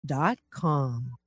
TakeMyAdvice.com.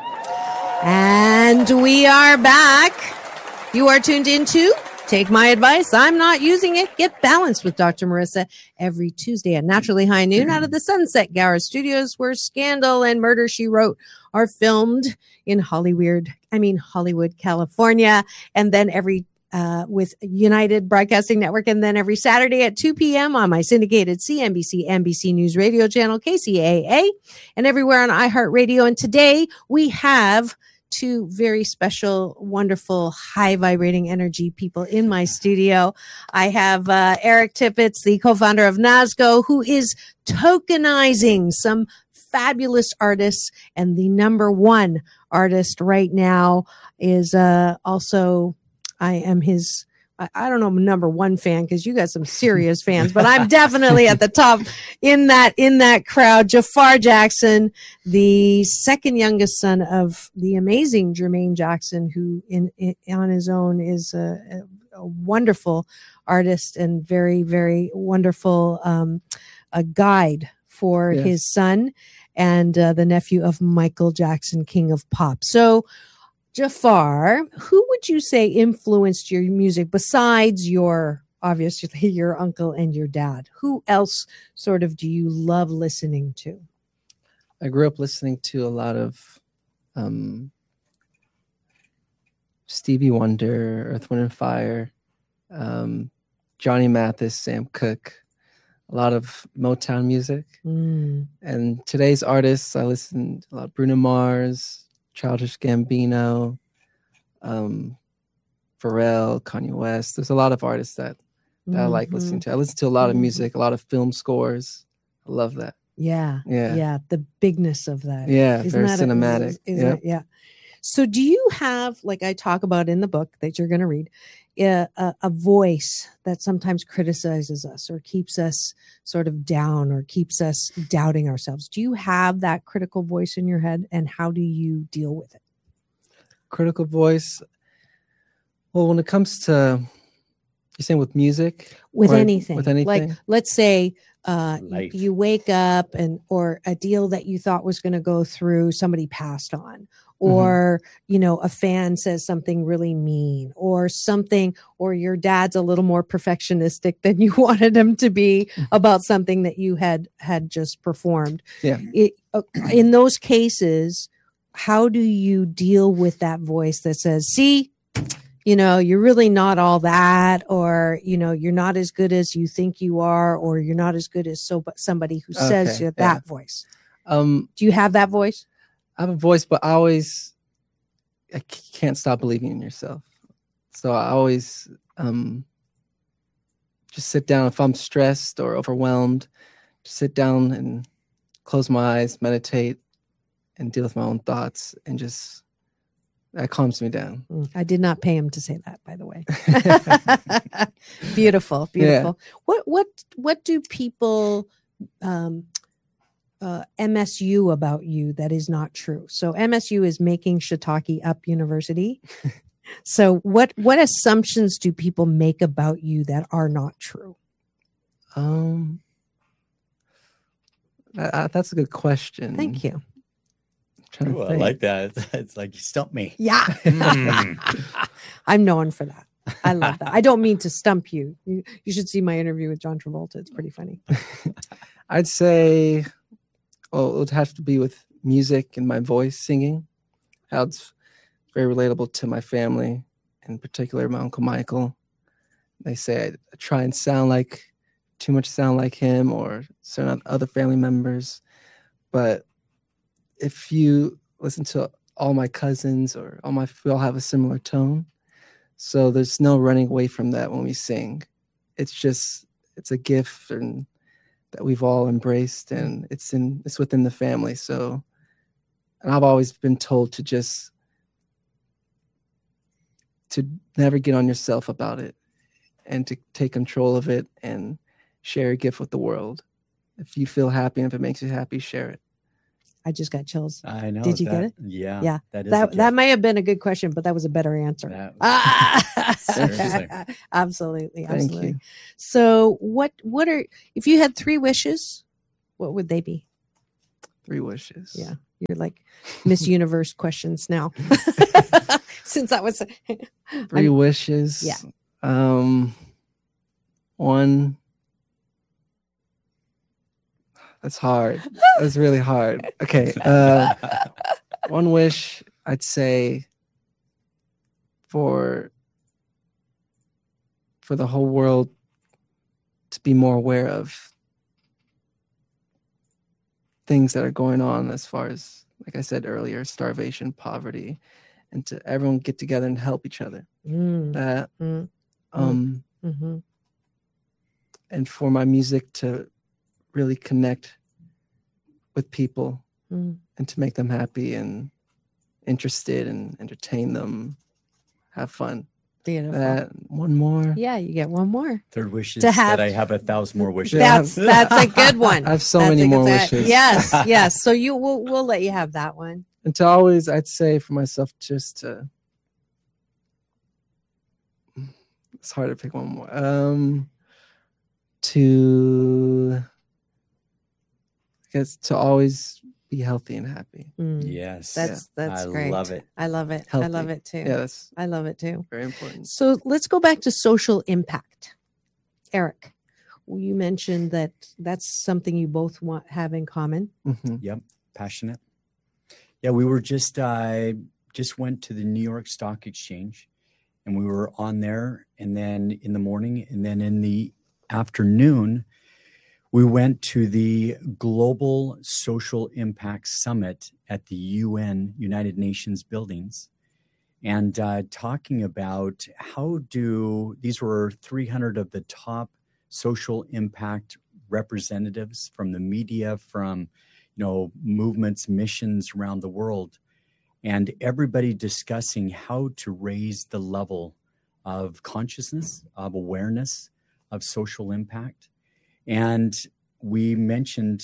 And we are back. You are tuned into Take My Advice. I'm not using it. Get balanced with Dr. Marissa every Tuesday at Naturally High Noon out of the Sunset Gower Studios, where Scandal and Murder, She Wrote are filmed in Hollywood, California. And then with United Broadcasting Network. And then every Saturday at 2 p.m. on my syndicated CNBC, NBC News radio channel, KCAA, and everywhere on iHeartRadio. And today we have two very special, wonderful, high vibrating energy people in my studio. I have Eric Tippett, the co-founder of NASGO, who is tokenizing some fabulous artists. And the number one artist right now is also, I am his, I don't know, number one fan, because you got some serious fans, but I'm definitely at the top in that crowd. Jafar Jackson, the second youngest son of the amazing Jermaine Jackson, who on his own is a wonderful artist and very, very wonderful a guide for his son, and the nephew of Michael Jackson, King of Pop. So, Jafar, who would you say influenced your music besides obviously your uncle and your dad? Who else sort of do you love listening to? I grew up listening to a lot of Stevie Wonder, Earth, Wind and Fire, Johnny Mathis, Sam Cooke, a lot of Motown music. And today's artists, I listen to a lot of Bruno Mars, Childish Gambino, Pharrell, Kanye West. There's a lot of artists that I like listening to. I listen to a lot of music, a lot of film scores. I love that. Yeah. The bigness of that. Yeah, very cinematic. Yeah. So do you have, like I talk about in the book that you're going to read, a voice that sometimes criticizes us or keeps us sort of down or keeps us doubting ourselves? Do you have that critical voice in your head, and how do you deal with it? Critical voice. Well, when it comes to, you're saying with music? With anything. Like, let's say you wake up or a deal that you thought was going to go through, somebody passed on. Or, a fan says something really mean or something, or your dad's a little more perfectionistic than you wanted him to be about something that you had just performed. Yeah. In those cases, how do you deal with that voice that says, see, you're really not all that, or, you're not as good as you think you are, or you're not as good as somebody who says you're that voice. Do you have that voice? I have a voice, but I can't stop believing in yourself. So I always just sit down. If I'm stressed or overwhelmed, just sit down and close my eyes, meditate, and deal with my own thoughts, and just, that calms me down. I did not pay him to say that, by the way. Beautiful. Yeah. What do people MSU about you that is not true? So MSU is Making Shiitake Up University. So what assumptions do people make about you that are not true? That's a good question. Thank you. Ooh, I like that. It's like you stumped me. Yeah. I'm known for that. I love that. I don't mean to stump you. You should see my interview with John Travolta. It's pretty funny. I'd say, it would have to be with music and my voice, singing. How it's very relatable to my family, in particular my Uncle Michael. They say I try and sound like him or certain other family members. But if you listen to all my cousins we all have a similar tone. So there's no running away from that when we sing. It's a gift that we've all embraced, and it's within the family. So, and I've always been told to never get on yourself about it, and to take control of it and share your gift with the world. If you feel happy and if it makes you happy, share it. I just got chills. I know. Did you get it? Yeah. That may have been a good question, but that was a better answer. Absolutely. Thank you. So if you had 3 wishes, what would they be? 3 wishes. Yeah. You're like Miss Universe questions now. Since that was 3 wishes. Yeah. One. That's hard. That's really hard. Okay. One wish, I'd say for the whole world to be more aware of things that are going on as far as, like I said earlier, starvation, poverty, and to everyone get together and help each other. That, and for my music to really connect with people and to make them happy and interested and entertain them, have fun. Beautiful. One more. Yeah, you get one more. Third wish is To have- that I have 1,000 more wishes. That's a good one. I have so That's many a good more one. wishes. Yes. So we'll let you have that one. And to always, I'd say for myself, just to, it's hard to pick one more. To, I guess, to always be healthy and happy. Yes. That's great. I love it. I love it. Healthy. I love it too. Yeah, that's I love it too. very important. So let's go back to social impact. Eric, you mentioned that that's something you both have in common. Yep. Passionate. Yeah, we were just went to the New York Stock Exchange, and we were on there, and then in the morning, and then in the afternoon, we went to the Global Social Impact Summit at the UN, United Nations buildings, and talking about these were 300 of the top social impact representatives from the media, from movements, missions around the world, and everybody discussing how to raise the level of consciousness, of awareness, of social impact. And we mentioned,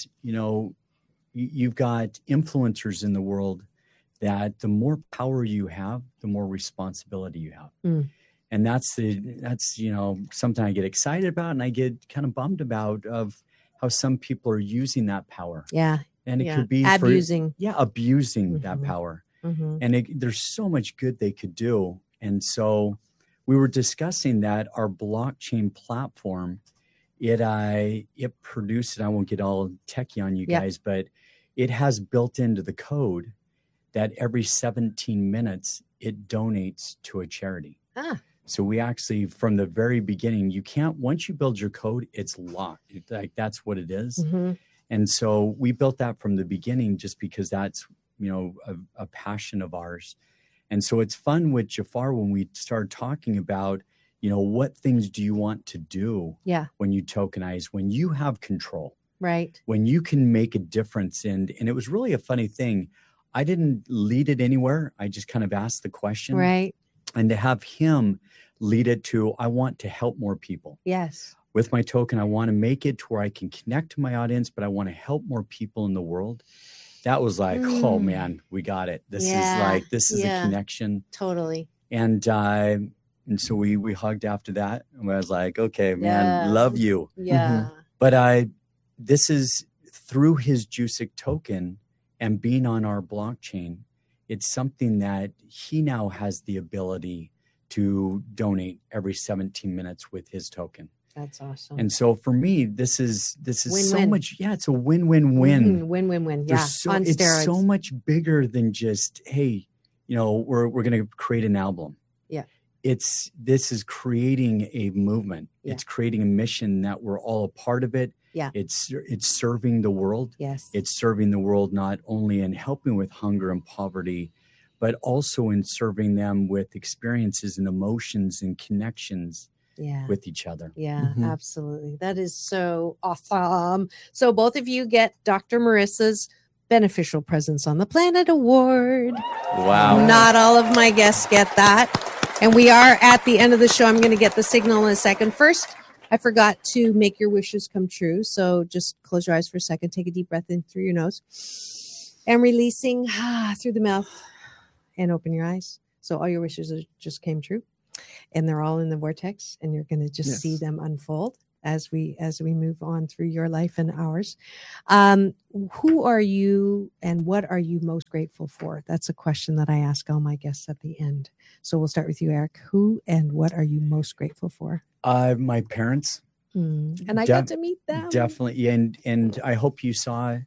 you've got influencers in the world that the more power you have, the more responsibility you have. And that's something I get excited about, and I get kind of bummed about of how some people are using that power. Yeah. And it could be abusing that power. And there's so much good they could do. And so we were discussing that our blockchain platform, it produced, and I won't get all techie on you guys, but it has built into the code that every 17 minutes it donates to a charity. So we actually, from the very beginning, once you build your code, it's locked. That's what it is. And so we built that from the beginning just because that's, a passion of ours. And so it's fun with Jafar when we start talking about, what things do you want to do when you tokenize, when you have control, right? When you can make a difference. And it was really a funny thing. I didn't lead it anywhere. I just kind of asked the question. Right. And to have him lead it to, I want to help more people. Yes. With my token, I want to make it to where I can connect to my audience, but I want to help more people in the world. That was like, oh man, we got it. This is a connection. Totally. And so we hugged after that. And I was like, okay, man, love you. Yeah. But this is through his Jusic token and being on our blockchain. It's something that he now has the ability to donate every 17 minutes with his token. That's awesome. And so for me, this is win-win. So much. Yeah, it's a win-win-win. Win-win-win. Yeah. On steroids. It's so much bigger than just, hey, we're going to create an album. Yeah. This is creating a movement. Yeah. It's creating a mission that we're all a part of it. Yeah. It's serving the world. Yes. It's serving the world not only in helping with hunger and poverty, but also in serving them with experiences and emotions and connections with each other. Yeah, absolutely. That is so awesome. So both of you get Dr. Marissa's Beneficial Presence on the Planet Award. Wow. Not all of my guests get that. And we are at the end of the show. I'm going to get the signal in a second. First, I forgot to make your wishes come true. So just close your eyes for a second. Take a deep breath in through your nose and releasing through the mouth, and open your eyes. So all your wishes just came true, and they're all in the vortex, and you're going to just see them unfold as we move on through your life and ours. Who are you and what are you most grateful for? That's a question that I ask all my guests at the end. So we'll start with you, Eric. Who and what are you most grateful for? My parents. And I got to meet them. Definitely. And I hope you saw,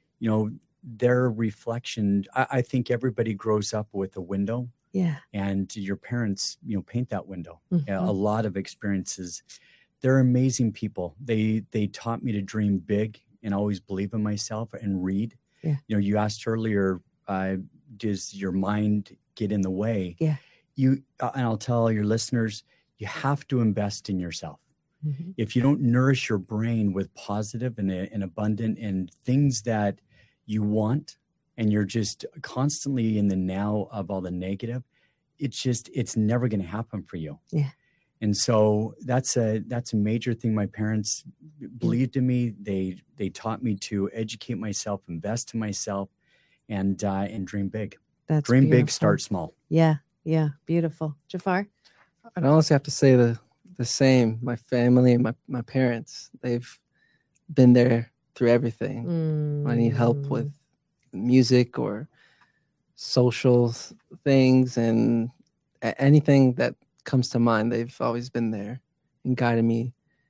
their reflection. I think everybody grows up with a window. Yeah. And your parents, paint that window. Mm-hmm. A lot of experiences. They're amazing people. They taught me to dream big and always believe in myself and read. Yeah. You asked earlier, does your mind get in the way? Yeah. And I'll tell your listeners, you have to invest in yourself. Mm-hmm. If you don't nourish your brain with positive and abundant and things that you want, and you're just constantly in the now of all the negative, it's never going to happen for you. Yeah. And so that's a major thing. My parents believed in me. They taught me to educate myself, invest in myself, and dream big. That's dream beautiful. Big, start small. Yeah. Yeah. Beautiful. Jafar? I'd honestly have to say the same. My family and my parents, they've been there through everything. I need help with music or social things and anything that comes to mind. They've always been there and guided me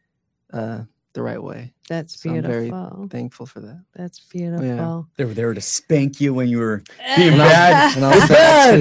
the right way. That's so beautiful. I'm very thankful for that. That's beautiful. Yeah. They were there to spank you when you were being bad. And I was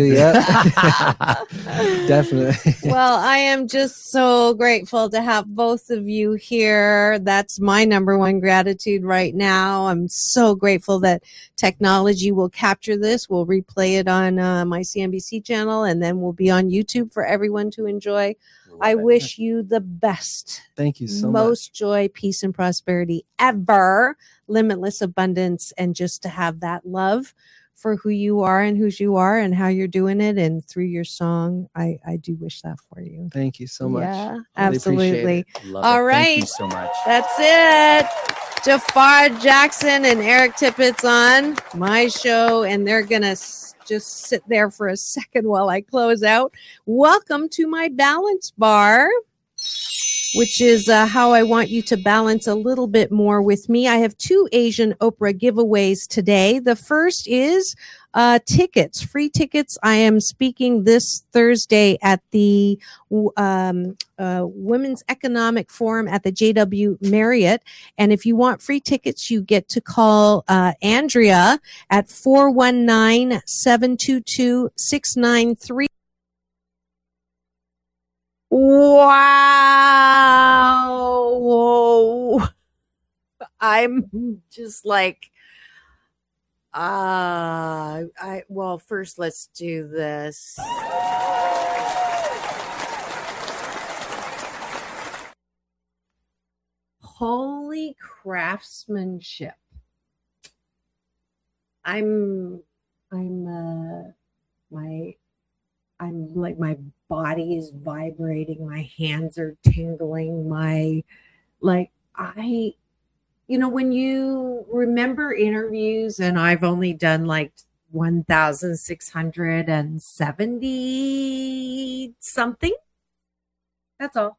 bad too, yeah. Definitely. Well, I am just so grateful to have both of you here. That's my number one gratitude right now. I'm so grateful that technology will capture this. We'll replay it on my CNBC channel, and then we'll be on YouTube for everyone to enjoy. I wish you the best. Thank you so much. Most joy, peace, and prosperity ever. Limitless abundance, and just to have that love for who you are and whose you are and how you're doing it. And through your song, I do wish that for you. Thank you so much. Yeah, Really absolutely. Love All it. right. Thank you so much. That's it. Jafar Jackson and Eric Tippett's on my show, and they're going to just sit there for a second while I close out. Welcome to my balance bar, which is how I want you to balance a little bit more with me. I have 2 Asian Oprah giveaways today. The first is tickets, free tickets. I am speaking this Thursday at the Women's Economic Forum at the JW Marriott. And if you want free tickets, you get to call Andrea at 419-722-693. Wow. Whoa. I'm just like, well, first let's do this. Holy craftsmanship. I'm like, my body is vibrating, my hands are tingling, when you remember interviews, and I've only done like 1,670 something. That's all.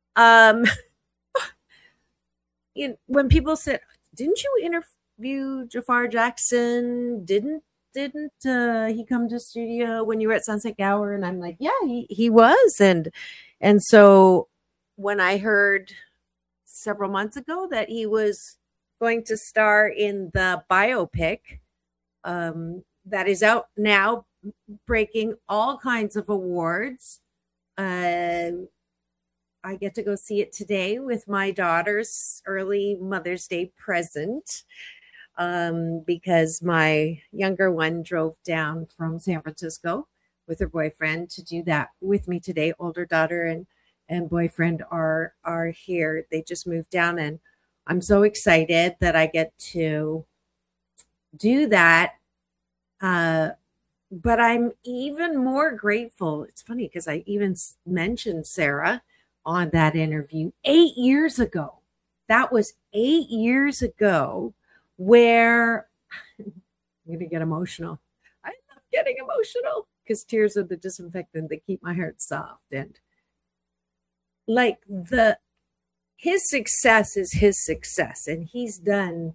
When people said, "Didn't you interview Jafar Jackson? Didn't he come to studio when you were at Sunset Gower?" And I'm like, yeah, he was. And so when I heard several months ago that he was going to star in the biopic that is out now, breaking all kinds of awards, I get to go see it today with my daughter's early Mother's Day present. Because my younger one drove down from San Francisco with her boyfriend to do that with me today. Older daughter and boyfriend are here. They just moved down, and I'm so excited that I get to do that. But I'm even more grateful. It's funny because I even mentioned Sarah on that interview 8 years ago. That was 8 years ago. Where I'm going to get emotional. I love getting emotional because tears are the disinfectant that keep my heart soft. And like his success is his success, and he's done,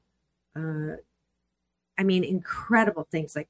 incredible things. Like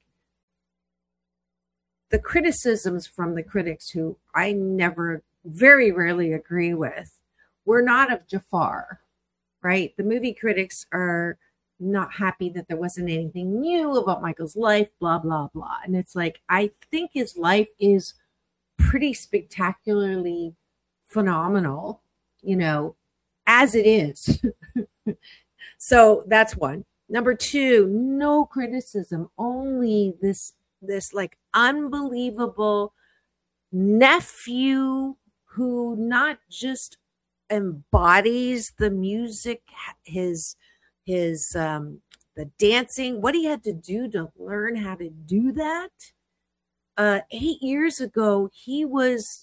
the criticisms from the critics, who I never, very rarely agree with, were not of Jafar, right? The movie critics are not happy that there wasn't anything new about Michael's life, blah, blah, blah. And it's like, I think his life is pretty spectacularly phenomenal, as it is. So that's one. Number two, no criticism, only this like unbelievable nephew who not just embodies the music, his the dancing, what he had to do to learn how to do that. 8 years ago, he was,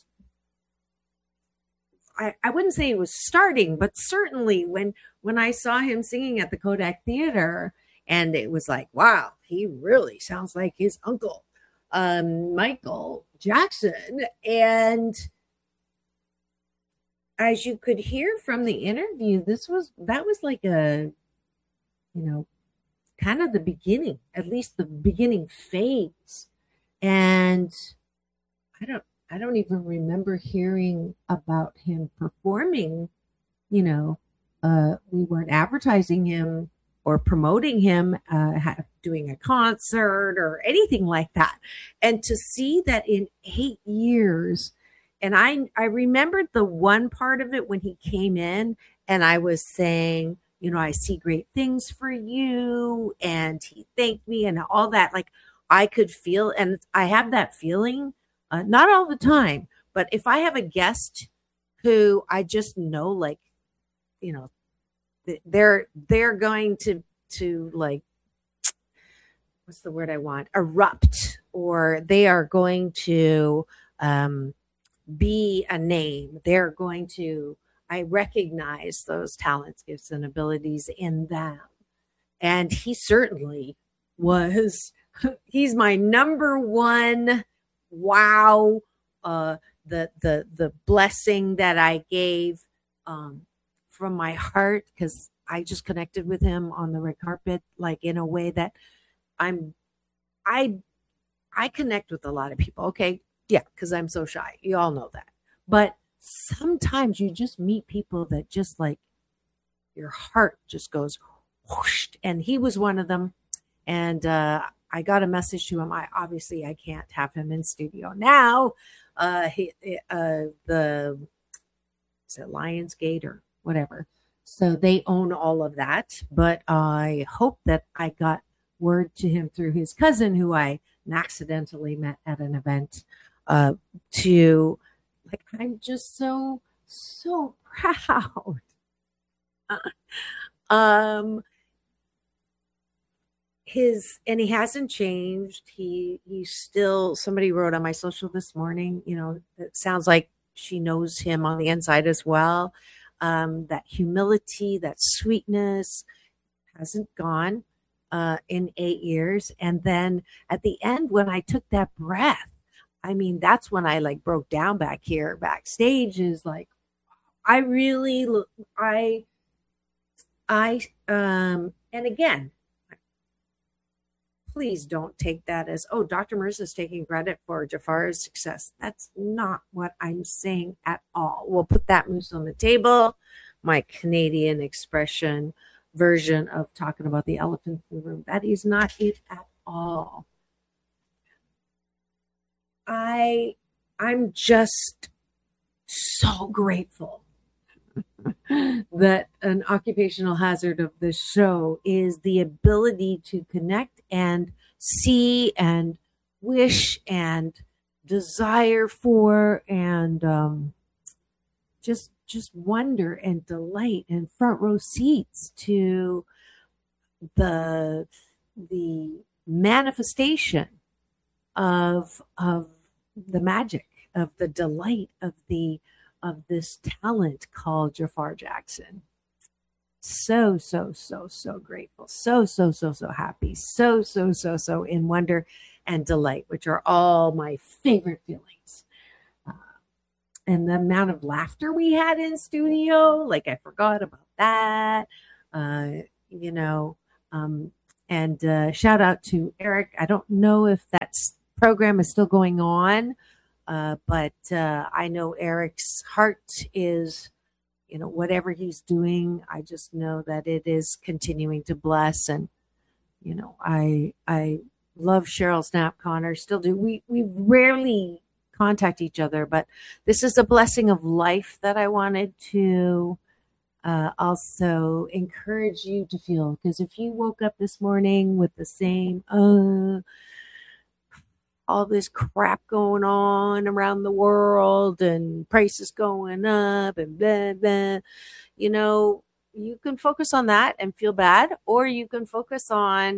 I wouldn't say he was starting, but certainly when I saw him singing at the Kodak Theater, and it was like, wow, he really sounds like his uncle, Michael Jackson. And as you could hear from the interview, that was like a, kind of the beginning, at least the beginning phase. And I don't even remember hearing about him performing. We weren't advertising him or promoting him, doing a concert or anything like that. And to see that in 8 years, and I remembered the one part of it when he came in and I was saying, I see great things for you. And he thanked me and all that. Like I could feel, and I have that feeling, not all the time, but if I have a guest who I just know, like, they're going to like, what's the word I want? Erupt, or they are going to be a name. They're going to, I recognize those talents, gifts, and abilities in them. And he certainly was, he's my number one. Wow. The blessing that I gave from my heart, because I just connected with him on the red carpet, like in a way that I connect with a lot of people. Okay. Yeah. Cause I'm so shy. You all know that. But sometimes you just meet people that just like your heart just goes whoosh, and he was one of them. And I got a message to him. I can't have him in studio now. Is it Lionsgate or whatever? So they own all of that. But I hope that I got word to him through his cousin, who I accidentally met at an event, to like, I'm just so proud. And he hasn't changed. He's still, somebody wrote on my social this morning, it sounds like she knows him on the inside as well. That humility, that sweetness hasn't gone in 8 years. And then at the end, when I took that breath, that's when I like broke down back here backstage, is like, and again, please don't take that as, oh, Dr. Marissa is taking credit for Jafar's success. That's not what I'm saying at all. We'll put that moose on the table, my Canadian expression version of talking about the elephant in the room. That is not it at all. I'm just so grateful that an occupational hazard of this show is the ability to connect and see and wish and desire for, and just wonder and delight and front row seats to the manifestation of the magic, of the delight of this talent called Jafar Jackson. So grateful. So happy. So in wonder and delight, which are all my favorite feelings. and the amount of laughter we had in studio, like I forgot about that. You know, and shout out to Eric. I don't know if that program is still going on, but I know Eric's heart is, you know, whatever he's doing. I just know that it is continuing to bless, and you know, I love Cheryl Snap Connor. Still do. We rarely contact each other, but this is a blessing of life that I wanted to also encourage you to feel, because if you woke up this morning with the same all this crap going on around the world and prices going up and blah, blah, you know, you can focus on that and feel bad, or you can focus on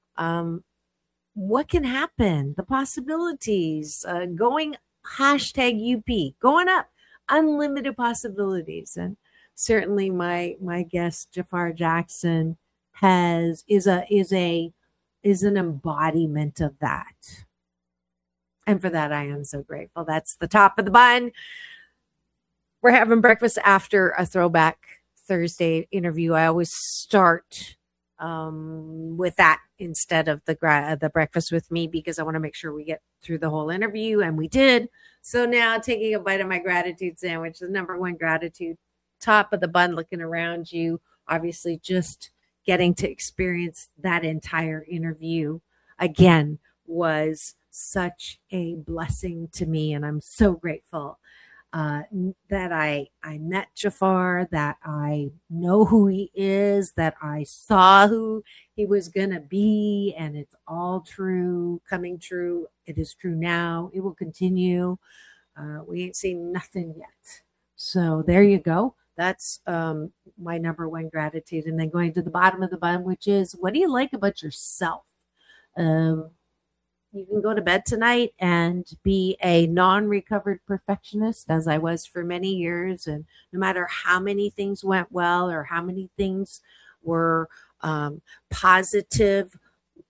what can happen, the possibilities, going #UP, going up, unlimited possibilities. And certainly my guest Jafar Jackson is an embodiment of that. And for that, I am so grateful. That's the top of the bun. We're having breakfast after a Throwback Thursday interview. I always start with that instead of the breakfast with me, because I want to make sure we get through the whole interview, and we did. So now, taking a bite of my gratitude sandwich, the number one gratitude, top of the bun, looking around you, obviously just getting to experience that entire interview again was such a blessing to me, and I'm so grateful that I met Jafar, that I know who he is, that I saw who he was gonna be, and it's all true, coming true. It is true now. It will continue. We ain't seen nothing yet. So there you go. That's my number one gratitude. And then going to the bottom of the bun, which is, what do you like about yourself? You can go to bed tonight and be a non-recovered perfectionist, as I was for many years. And no matter how many things went well or how many things were positive,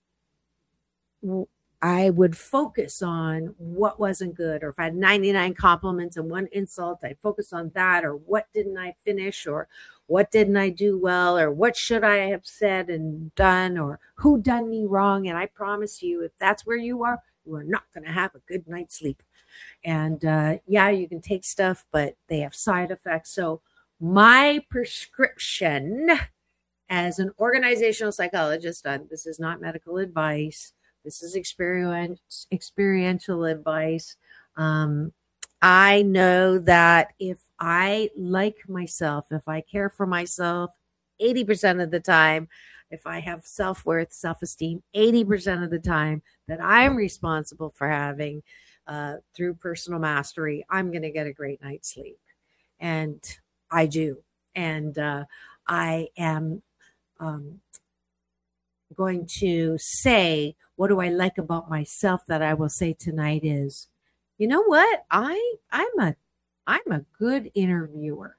I would focus on what wasn't good. Or if I had 99 compliments and one insult, I'd focus on that. Or what didn't I finish? Or what didn't I do well? Or what should I have said and done? Or who done me wrong? And I promise you, if that's where you are not going to have a good night's sleep. And yeah, you can take stuff, but they have side effects. So my prescription as an organizational psychologist, this is not medical advice. This is experiential advice. I know that if I like myself, if I care for myself 80% of the time, if I have self-worth, self-esteem 80% of the time, that I'm responsible for having through personal mastery, I'm going to get a great night's sleep. And I do. And I am going to say, what do I like about myself that I will say tonight is, you know what? I'm a good interviewer.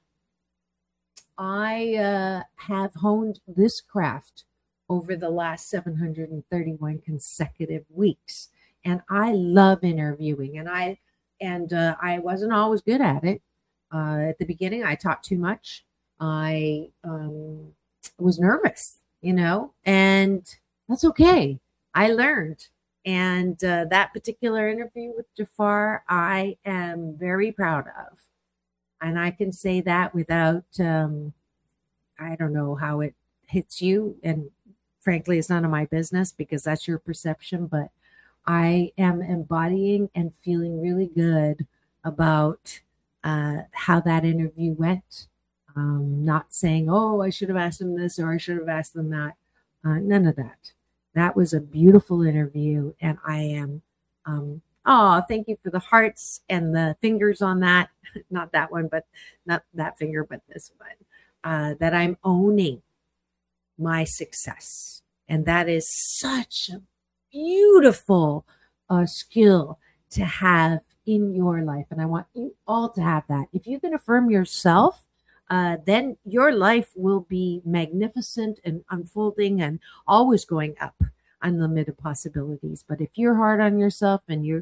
I have honed this craft over the last 731 consecutive weeks, and I love interviewing. And I wasn't always good at it. At the beginning, I talked too much. I was nervous, and that's okay. I learned. And that particular interview with Jafar, I am very proud of. And I can say that without, I don't know how it hits you. And frankly, it's none of my business because that's your perception. But I am embodying and feeling really good about how that interview went. Not saying, oh, I should have asked them this or I should have asked them that. None of that. That was a beautiful interview, and I am, thank you for the hearts and the fingers on that. Not that one, but not that finger, but this one. That I'm owning my success. And that is such a beautiful skill to have in your life. And I want you all to have that. If you can affirm yourself, then your life will be magnificent and unfolding and always going up, unlimited possibilities. But if you're hard on yourself and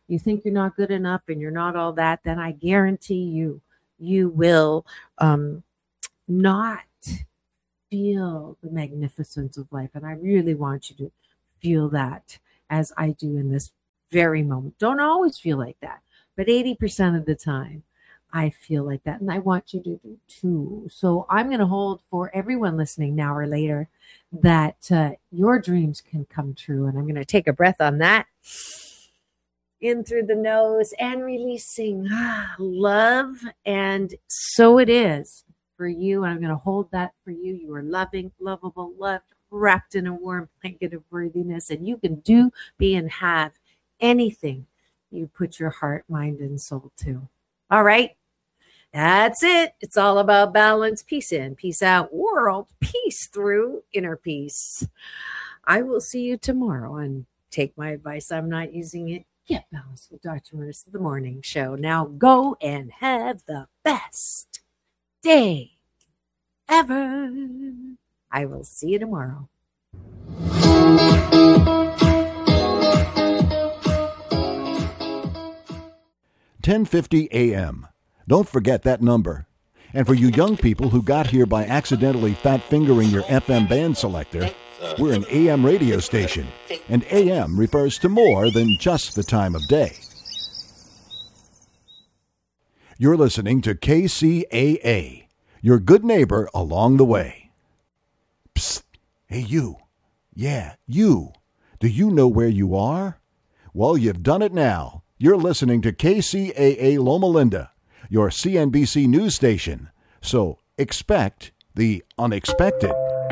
you think you're not good enough and you're not all that, then I guarantee you will not feel the magnificence of life. And I really want you to feel that as I do in this very moment. Don't always feel like that, but 80% of the time I feel like that. And I want you to do too. So I'm going to hold for everyone listening now or later that your dreams can come true. And I'm going to take a breath on that. In through the nose and releasing love. And so it is for you. And I'm going to hold that for you. You are loving, lovable, loved, wrapped in a warm blanket of worthiness. And you can do, be, and have anything you put your heart, mind, and soul to. All right. That's it. It's all about balance, peace in, peace out, world peace through inner peace. I will see you tomorrow and take my advice. I'm not using it. Get balanced with Dr. Marissa, the morning show. Now go and have the best day ever. I will see you tomorrow. 10:50 a.m. Don't forget that number. And for you young people who got here by accidentally fat-fingering your FM band selector, we're an AM radio station, and AM refers to more than just the time of day. You're listening to KCAA, your good neighbor along the way. Psst, hey you. Yeah, you. Do you know where you are? Well, you've done it now. You're listening to KCAA Loma Linda, your CNBC news station. So expect the unexpected.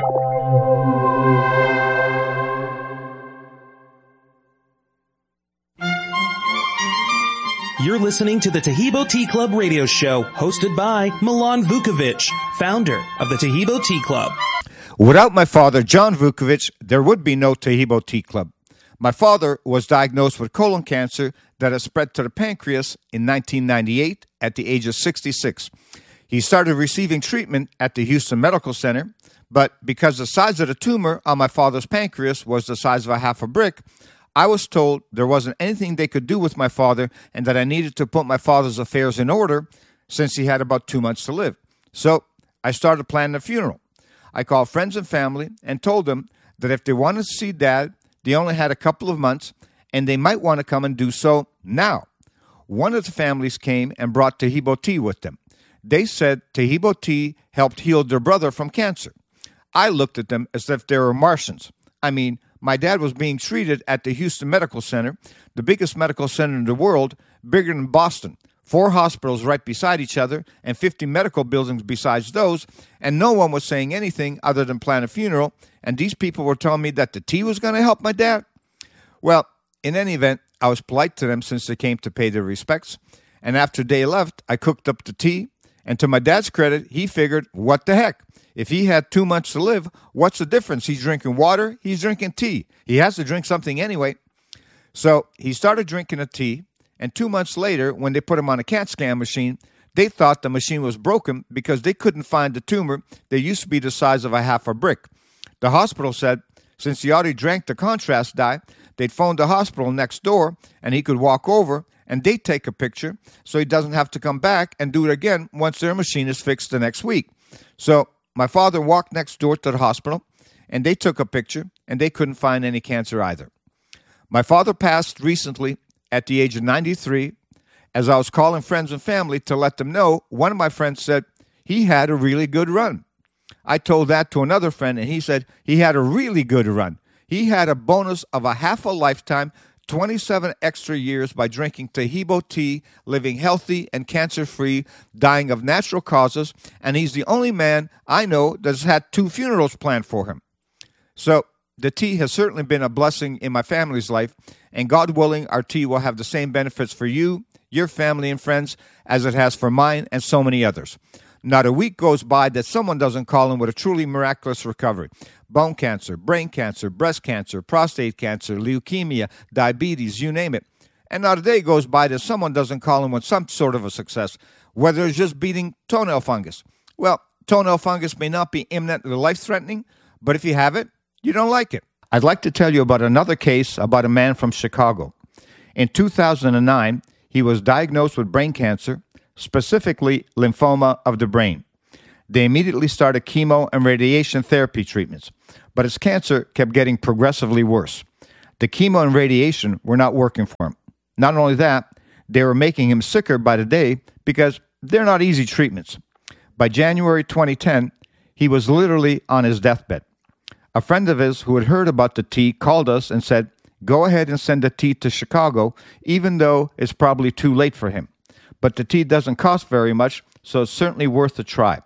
You're listening to the Taheebo Tea Club radio show, hosted by Milan Vukovic, founder of the Taheebo Tea Club. Without my father, John Vukovic, there would be no Taheebo Tea Club. My father was diagnosed with colon cancer that has spread to the pancreas in 1998 at the age of 66. He started receiving treatment at the Houston Medical Center, but because the size of the tumor on my father's pancreas was the size of a half a brick, I was told there wasn't anything they could do with my father and that I needed to put my father's affairs in order since he had about 2 months to live. So I started planning a funeral. I called friends and family and told them that if they wanted to see Dad, they only had a couple of months and they might want to come and do so now. One of the families came and brought Taheebo tea with them. They said Taheebo tea helped heal their brother from cancer. I looked at them as if they were Martians. I mean, my dad was being treated at the Houston Medical Center, the biggest medical center in the world, bigger than Boston. 4 hospitals right beside each other and 50 medical buildings besides those, and no one was saying anything other than plan a funeral, and these people were telling me that the tea was going to help my dad? Well, in any event, I was polite to them since they came to pay their respects, and after they left, I cooked up the tea, and to my dad's credit, he figured, what the heck? If he had 2 months to live, what's the difference? He's drinking water, he's drinking tea. He has to drink something anyway. So he started drinking the tea, and 2 months later, when they put him on a CAT scan machine, they thought the machine was broken because they couldn't find the tumor that used to be the size of a half a brick. The hospital said, since he already drank the contrast dye, they'd phone the hospital next door, and he could walk over, and they'd take a picture so he doesn't have to come back and do it again once their machine is fixed the next week. So my father walked next door to the hospital, and they took a picture, and they couldn't find any cancer either. My father passed recently at the age of 93. As I was calling friends and family to let them know, one of my friends said he had a really good run. I told that to another friend, and he said he had a really good run. He had a bonus of a half a lifetime, 27 extra years by drinking Taheebo tea, living healthy and cancer-free, dying of natural causes, and he's the only man I know that's had 2 funerals planned for him. So the tea has certainly been a blessing in my family's life, and God willing, our tea will have the same benefits for you, your family, and friends as it has for mine and so many others. Not a week goes by that someone doesn't call in with a truly miraculous recovery. Bone cancer, brain cancer, breast cancer, prostate cancer, leukemia, diabetes, you name it. And not a day goes by that someone doesn't call in with some sort of a success, whether it's just beating toenail fungus. Well, toenail fungus may not be imminently life-threatening, but if you have it, you don't like it. I'd like to tell you about another case about a man from Chicago. In 2009, he was diagnosed with brain cancer, specifically lymphoma of the brain. They immediately started chemo and radiation therapy treatments, but his cancer kept getting progressively worse. The chemo and radiation were not working for him. Not only that, they were making him sicker by the day because they're not easy treatments. By January 2010, he was literally on his deathbed. A friend of his who had heard about the tea called us and said, "Go ahead and send the tea to Chicago, even though it's probably too late for him. But the tea doesn't cost very much, so it's certainly worth a try."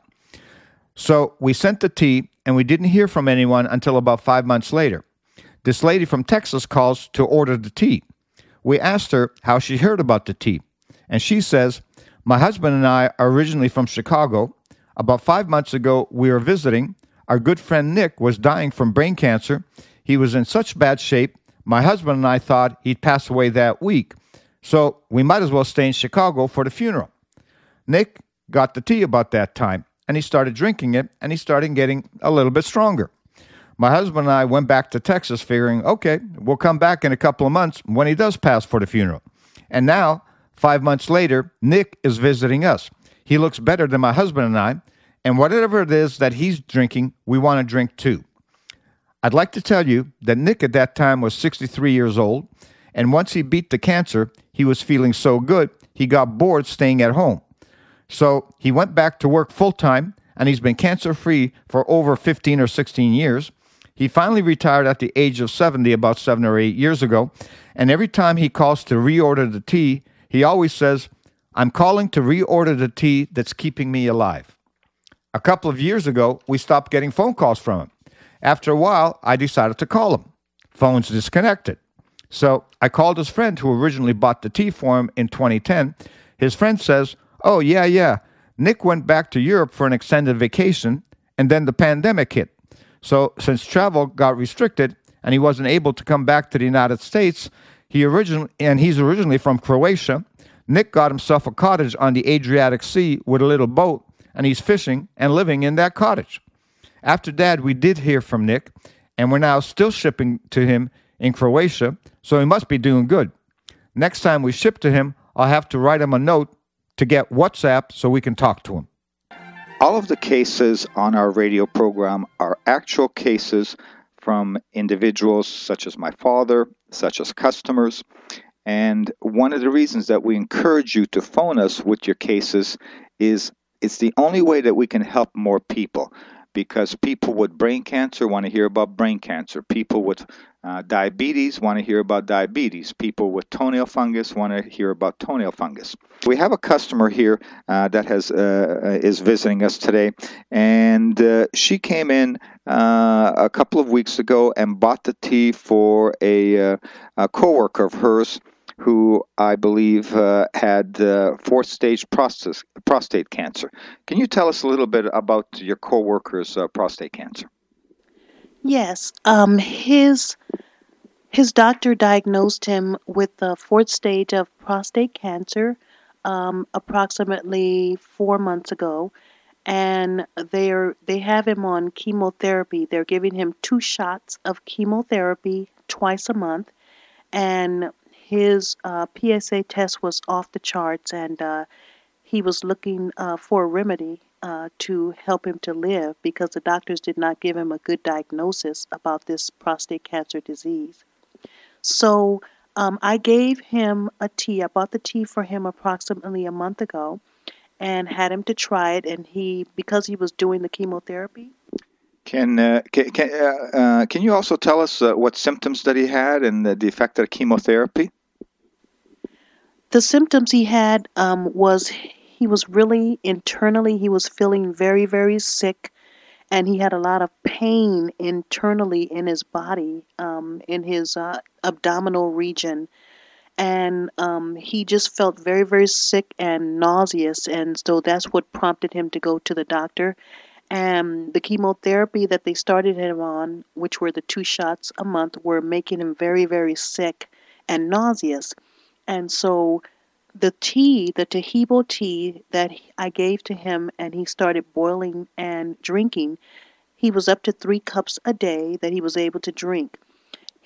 So we sent the tea, and we didn't hear from anyone until about 5 months later. This lady from Texas calls to order the tea. We asked her how she heard about the tea, and she says, "My husband and I are originally from Chicago. About 5 months ago, we were visiting. Our good friend Nick was dying from brain cancer. He was in such bad shape, my husband and I thought he'd pass away that week, so we might as well stay in Chicago for the funeral." Nick got the tea about that time, and he started drinking it, and he started getting a little bit stronger. My husband and I went back to Texas figuring, okay, we'll come back in a couple of months when he does pass for the funeral. And now, 5 months later, Nick is visiting us. He looks better than my husband and I, and whatever it is that he's drinking, we want to drink too. I'd like to tell you that Nick at that time was 63 years old, and once he beat the cancer, he was feeling so good, he got bored staying at home. So he went back to work full-time, and he's been cancer-free for over 15 or 16 years. He finally retired at the age of 70 about 7 or 8 years ago, and every time he calls to reorder the tea, he always says, "I'm calling to reorder the tea that's keeping me alive." A couple of years ago, we stopped getting phone calls from him. After a while, I decided to call him. Phone's disconnected. So I called his friend who originally bought the tea for him in 2010. His friend says, "Oh, yeah, Nick went back to Europe for an extended vacation, and then the pandemic hit. So since travel got restricted and he wasn't able to come back to the United States, he's originally from Croatia, Nick got himself a cottage on the Adriatic Sea with a little boat, and he's fishing and living in that cottage." After that, we did hear from Nick, and we're now still shipping to him in Croatia, so he must be doing good. Next time we ship to him, I'll have to write him a note to get WhatsApp so we can talk to him. All of the cases on our radio program are actual cases from individuals such as my father, such as customers. And one of the reasons that we encourage you to phone us with your cases is it's the only way that we can help more people. Because people with brain cancer want to hear about brain cancer. People with diabetes want to hear about diabetes. People with toenail fungus want to hear about toenail fungus. We have a customer here that is visiting us today, and she came in a couple of weeks ago and bought the tea for a coworker of hers who I believe had fourth-stage prostate cancer. Can you tell us a little bit about your coworker's prostate cancer? Yes, his doctor diagnosed him with the fourth stage of prostate cancer approximately 4 months ago, and they have him on chemotherapy. They're giving him 2 shots of chemotherapy twice a month, and his PSA test was off the charts, and he was looking for a remedy to help him to live because the doctors did not give him a good diagnosis about this prostate cancer disease. So I gave him a tea. I bought the tea for him approximately a month ago and had him to try it, and because he was doing the chemotherapy. Can you also tell us what symptoms that he had and the effect of chemotherapy? The symptoms he had was he was really internally, he was feeling very, very sick, and he had a lot of pain internally in his body, in his abdominal region. And he just felt very, very sick and nauseous, and so that's what prompted him to go to the doctor. And the chemotherapy that they started him on, which were the 2 shots a month, were making him very, very sick and nauseous. And so the tea, the Taheebo tea that I gave to him and he started boiling and drinking, he was up to 3 cups a day that he was able to drink.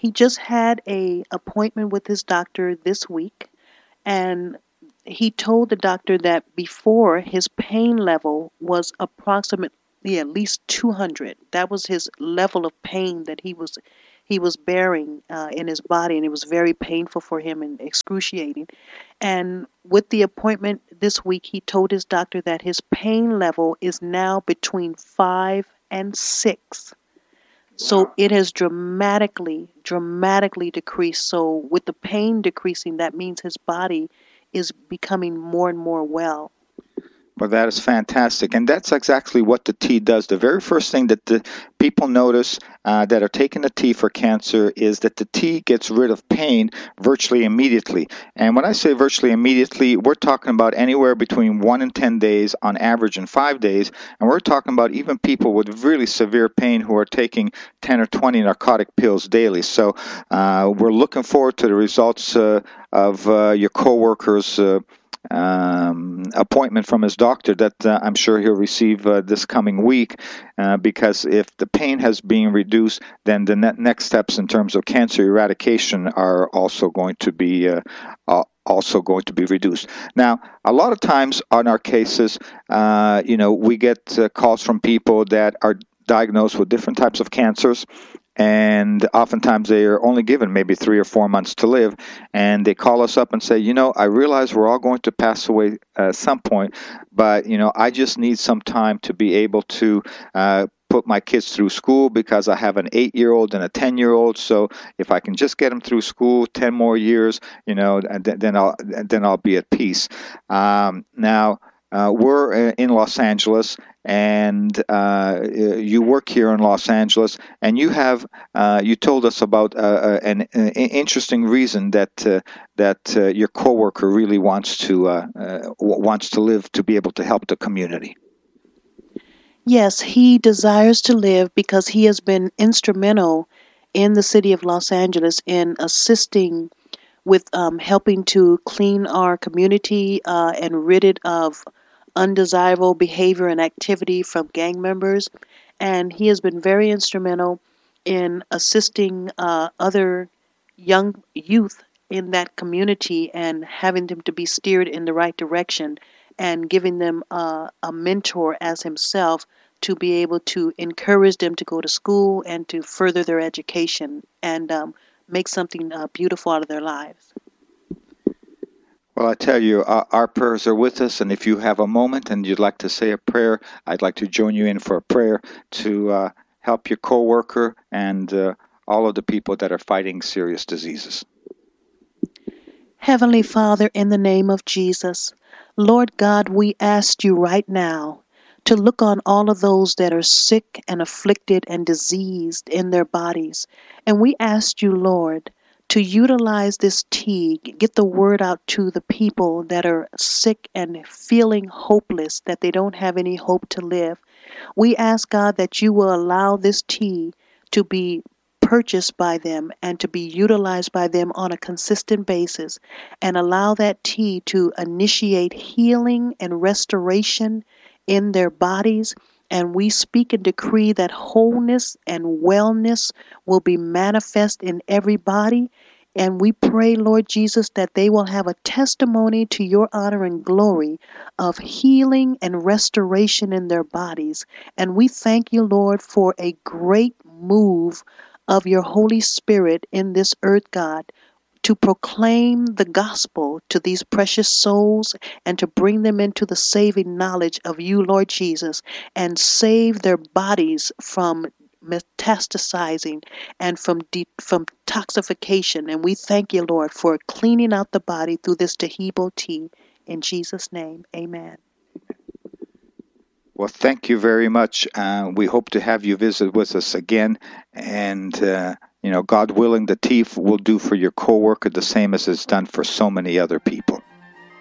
He just had a appointment with his doctor this week, and he told the doctor that before his pain level was approximately at least 200. That was his level of pain that he was bearing in his body, and it was very painful for him and excruciating. And with the appointment this week, he told his doctor that his pain level is now between 5 and 6. So it has dramatically decreased. So with the pain decreasing, that means his body is becoming more and more well. Well, that is fantastic. And that's exactly what the tea does. The very first thing that the people notice that are taking the tea for cancer is that the tea gets rid of pain virtually immediately. And when I say virtually immediately, we're talking about anywhere between 1 and 10 days, on average in 5 days. And we're talking about even people with really severe pain who are taking 10 or 20 narcotic pills daily. So we're looking forward to the results of your coworker's appointment from his doctor that I'm sure he'll receive this coming week, because if the pain has been reduced, then the next steps in terms of cancer eradication are also going to be reduced. Now, a lot of times on our cases, we get calls from people that are diagnosed with different types of cancers. And oftentimes they are only given maybe 3 or 4 months to live. And they call us up and say, I realize we're all going to pass away at some point, but, I just need some time to be able to put my kids through school because I have an 8-year-old and a 10-year-old. So if I can just get them through school 10 more years, then I'll be at peace. Now, we're in Los Angeles, and you work here in Los Angeles, and you told us about an interesting reason that your coworker really wants to live to be able to help the community. Yes, he desires to live because he has been instrumental in the city of Los Angeles in assisting with helping to clean our community and rid it of undesirable behavior and activity from gang members. And he has been very instrumental in assisting other young youth in that community and having them to be steered in the right direction and giving them a mentor as himself to be able to encourage them to go to school and to further their education and make something beautiful out of their lives. Well, I tell you, our prayers are with us, and if you have a moment and you'd like to say a prayer, I'd like to join you in for a prayer to help your coworker and all of the people that are fighting serious diseases. Heavenly Father, in the name of Jesus, Lord God, we ask you right now to look on all of those that are sick and afflicted and diseased in their bodies. And we ask you, Lord, to utilize this tea, get the word out to the people that are sick and feeling hopeless, that they don't have any hope to live. We ask, God, that you will allow this tea to be purchased by them and to be utilized by them on a consistent basis, and allow that tea to initiate healing and restoration in their bodies. And we speak and decree that wholeness and wellness will be manifest in every body. And we pray, Lord Jesus, that they will have a testimony to your honor and glory of healing and restoration in their bodies. And we thank you, Lord, for a great move of your Holy Spirit in this earth, God, to proclaim the gospel to these precious souls and to bring them into the saving knowledge of you, Lord Jesus, and save their bodies from metastasizing and from toxification. And we thank you, Lord, for cleaning out the body through this Taheebo tea. In Jesus' name, amen. Well, thank you very much. We hope to have you visit with us again. And, God willing, the tea will do for your coworker the same as it's done for so many other people.